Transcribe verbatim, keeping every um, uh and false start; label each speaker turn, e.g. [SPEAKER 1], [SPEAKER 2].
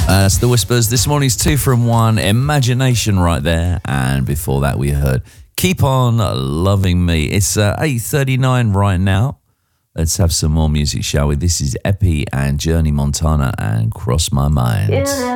[SPEAKER 1] Uh, that's The Whispers. This morning's two from one, Imagination right there. And before that we heard Keep On Loving Me. It's uh, eight thirty-nine right now. Let's have some more music, shall we? This is Epi and Journey Montana and Cross My Mind.
[SPEAKER 2] Yeah.